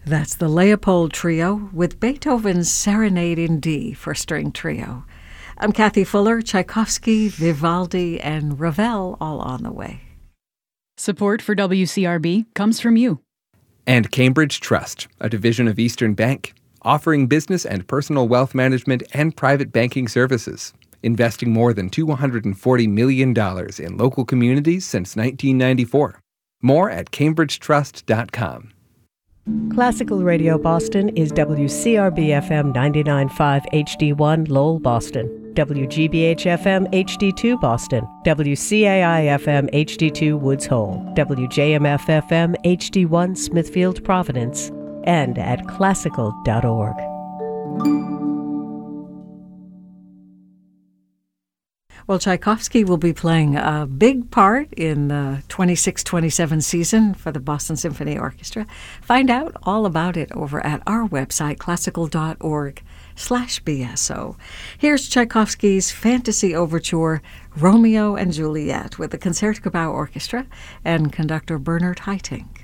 That's the Leopold Trio with Beethoven's Serenade in D for string trio. I'm Kathy Fuller, Tchaikovsky, Vivaldi, and Ravel all on the way. Support for WCRB comes from you. And Cambridge Trust, a division of Eastern Bank, offering business and personal wealth management and private banking services, investing more than $240 million in local communities since 1994. More at cambridgetrust.com. Classical Radio Boston is WCRB-FM 99.5 HD1 Lowell, Boston, WGBH-FM HD2 Boston, WCAI-FM HD2 Woods Hole, WJMF-FM HD1 Smithfield, Providence, and at classical.org. Well, Tchaikovsky will be playing a big part in the 26-27 season for the Boston Symphony Orchestra. Find out all about it over at our website, classical.org/BSO. Here's Tchaikovsky's Fantasy Overture, Romeo and Juliet, with the Concertgebouw Orchestra and conductor Bernard Haitink.